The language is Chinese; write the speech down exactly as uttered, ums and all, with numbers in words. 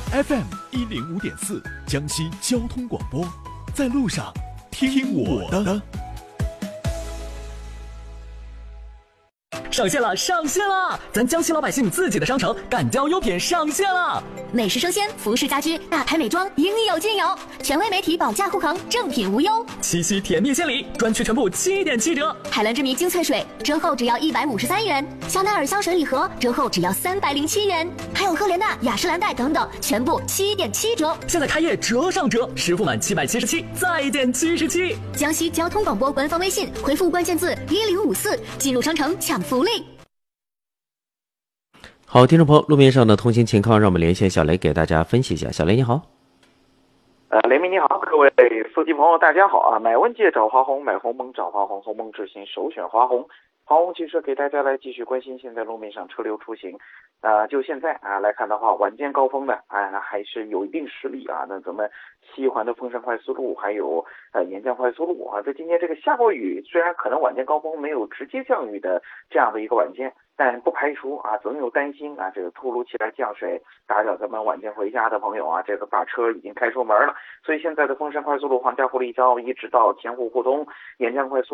F M 一零五点四，江西交通广播，在路上听我的。 上线了，上线了！咱江西老百姓自己的商城敢雕优品上线了， 美食生鲜、服饰家居、大牌美妆应有尽有，权威媒体保价护航，正品无忧。 七夕甜蜜献礼，专区全部七点七折。 海蓝之谜精粹水折后只要一百五十三元，香奈儿香水礼盒折后只要三百零七元，还有赫莲娜、雅诗兰黛等等，全部七点七折。 现在开业折上折，实付满七百七十七，再减七十七。 江西交通广播官方微信回复关键字一零五四，进入商城抢福利。 好，听众朋友，路面上的通行情况，让我们连线小雷给大家分析一下。小雷你好。 呃，雷鸣你好，各位司机朋友大家好啊！买问界找华虹，买鸿蒙找华虹，鸿蒙之行首选华虹。华虹汽车给大家来继续关心现在路面上车流出行。呃，就现在啊来看的话，晚间高峰呢，啊还是有一定实力啊。那咱们西环的凤山快速路，还有呃沿江快速路啊，在今天这个下过雨，虽然可能晚间高峰没有直接降雨的这样的一个晚间，但不排除啊，总有担心啊，这个突如其来降水打扰咱们晚间回家的朋友啊，这个把车已经开出门了。所以现在的凤山快速路黄家湖立交一直到前湖互通沿江快速